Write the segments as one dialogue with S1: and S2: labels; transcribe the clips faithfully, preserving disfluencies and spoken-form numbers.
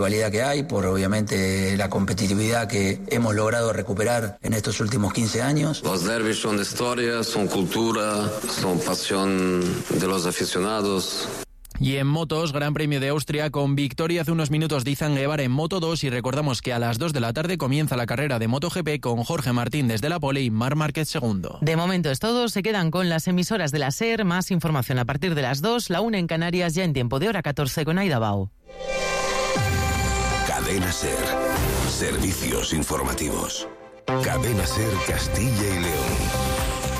S1: Rivalidad que hay, por obviamente la competitividad que hemos logrado recuperar en estos últimos quince años.
S2: Los derbis son historia, son cultura, son pasión de los aficionados.
S3: Y en motos, Gran Premio de Austria con victoria hace unos minutos de Izan Guevara en Moto dos, y recordamos que a las dos de la tarde comienza la carrera de MotoGP con Jorge Martín desde la pole y Marc Márquez segundo.
S4: De momento es todo, se quedan con las emisoras de la SER, más información a partir de las dos, la una en Canarias, ya en tiempo de hora catorce con Aida Bao.
S5: Cadena SER, servicios informativos. Cadena SER Castilla y León.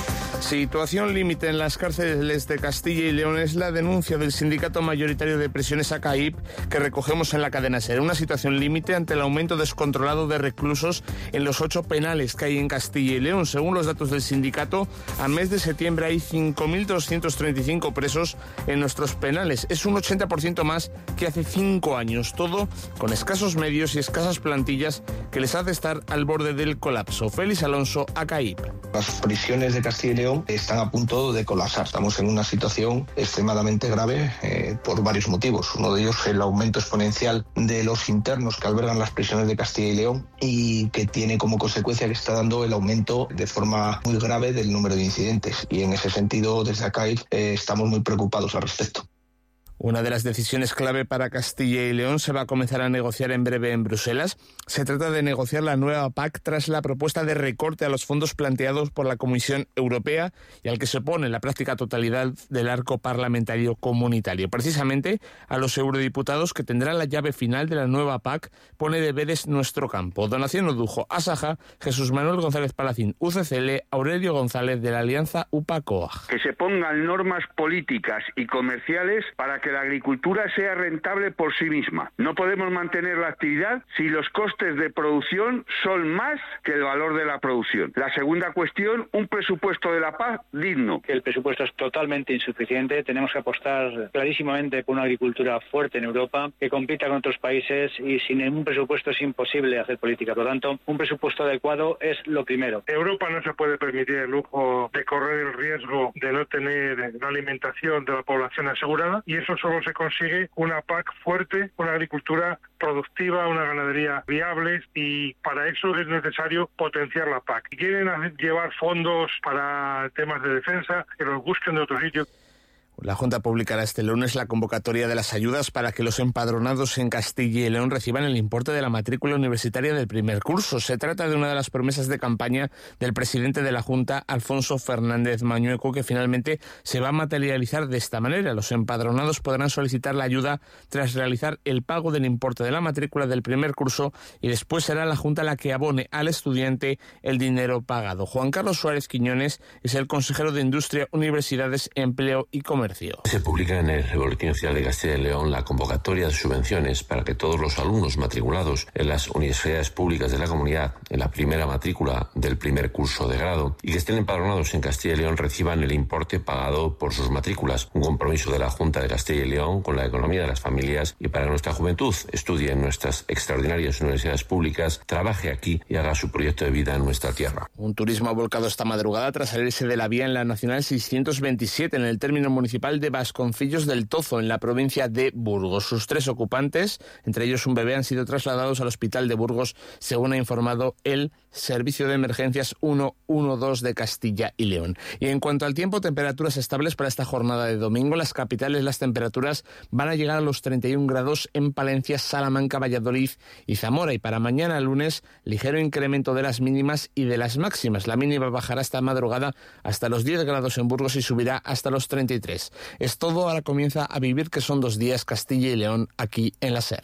S6: Situación límite en las cárceles de Castilla y León es la denuncia del sindicato mayoritario de prisiones A C A I P que recogemos en la cadena SER. Una situación límite ante el aumento descontrolado de reclusos en los ocho penales que hay en Castilla y León. Según los datos del sindicato, a mes de septiembre hay cinco mil doscientos treinta y cinco presos en nuestros penales. Es un ochenta por ciento más que hace cinco años. Todo con escasos medios y escasas plantillas que les hace estar al borde del colapso. Félix Alonso, A C A I P.
S7: Las prisiones de Castilla y León están a punto de colapsar. Estamos en una situación extremadamente grave eh, por varios motivos. Uno de ellos, el aumento exponencial de los internos que albergan las prisiones de Castilla y León y que tiene como consecuencia que está dando el aumento de forma muy grave del número de incidentes. Y en ese sentido, desde A C A I P eh, estamos muy preocupados al respecto.
S6: Una de las decisiones clave para Castilla y León se va a comenzar a negociar en breve en Bruselas. Se trata de negociar la nueva P A C tras la propuesta de recorte a los fondos planteados por la Comisión Europea y al que se opone la práctica totalidad del arco parlamentario comunitario. Precisamente a los eurodiputados que tendrán la llave final de la nueva P A C pone deberes nuestro campo. Donación Odujo, Asaja, Jesús Manuel González Palacín, U C C L, Aurelio González de la Alianza U P A C O A G.
S8: Que se pongan normas políticas y comerciales para que la agricultura sea rentable por sí misma. No podemos mantener la actividad si los costes de producción son más que el valor de la producción. La segunda cuestión, un presupuesto de la paz digno.
S9: El presupuesto es totalmente insuficiente. Tenemos que apostar clarísimamente por una agricultura fuerte en Europa que compita con otros países y sin un presupuesto es imposible hacer política. Por lo tanto, un presupuesto adecuado es lo primero.
S10: Europa no se puede permitir el lujo de correr el riesgo de no tener la alimentación de la población asegurada y eso solo se consigue una P A C fuerte, una agricultura productiva, una ganadería viable y para eso es necesario potenciar la P A C. Si quieren llevar fondos para temas de defensa, que los busquen de otro sitio.
S6: La Junta publicará este lunes la convocatoria de las ayudas para que los empadronados en Castilla y León reciban el importe de la matrícula universitaria del primer curso. Se trata de una de las promesas de campaña del presidente de la Junta, Alfonso Fernández Mañueco, que finalmente se va a materializar de esta manera. Los empadronados podrán solicitar la ayuda tras realizar el pago del importe de la matrícula del primer curso y después será la Junta la que abone al estudiante el dinero pagado. Juan Carlos Suárez Quiñones es el consejero de Industria, Universidades, Empleo y Comercio.
S11: Se publica en el Boletín Oficial de Castilla y León la convocatoria de subvenciones para que todos los alumnos matriculados en las universidades públicas de la comunidad en la primera matrícula del primer curso de grado y que estén empadronados en Castilla y León reciban el importe pagado por sus matrículas. Un compromiso de la Junta de Castilla y León con la economía de las familias y para que nuestra juventud estudie en nuestras extraordinarias universidades públicas, trabaje aquí y haga su proyecto de vida en nuestra tierra.
S6: Un turismo ha volcado esta madrugada tras salirse de la vía en la Nacional seiscientos veintisiete en el término municipal de Vasconcillos del Tozo, en la provincia de Burgos. Sus tres ocupantes, entre ellos un bebé, han sido trasladados al hospital de Burgos, según ha informado el Servicio de Emergencias ciento doce de Castilla y León. Y en cuanto al tiempo, temperaturas estables para esta jornada de domingo. En las capitales las temperaturas van a llegar a los treinta y un grados en Palencia, Salamanca, Valladolid y Zamora. Y para mañana lunes, ligero incremento de las mínimas y de las máximas. La mínima bajará esta madrugada hasta los diez grados en Burgos y subirá hasta los treinta y tres. Es todo, ahora comienza a vivir que son dos días Castilla y León aquí en la SER.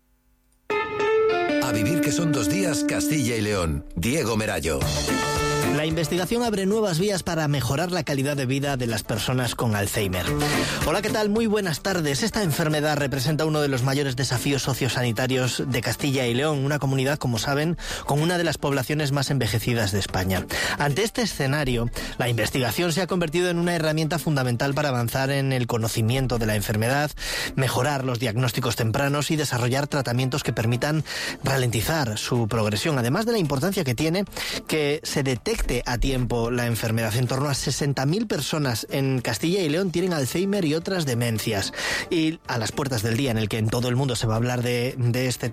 S5: A vivir que son dos días Castilla y León. Diego Merayo.
S12: La investigación abre nuevas vías para mejorar la calidad de vida de las personas con Alzheimer. Hola, ¿qué tal? Muy buenas tardes. Esta enfermedad representa uno de los mayores desafíos sociosanitarios de Castilla y León, una comunidad, como saben, con una de las poblaciones más envejecidas de España. Ante este escenario, la investigación se ha convertido en una herramienta fundamental para avanzar en el conocimiento de la enfermedad, mejorar los diagnósticos tempranos y desarrollar tratamientos que permitan ralentizar su progresión, además de la importancia que tiene que se detecte detecte a tiempo la enfermedad. En torno a sesenta mil personas en Castilla y León tienen Alzheimer y otras demencias. Y a las puertas del día en el que en todo el mundo se va a hablar de, de este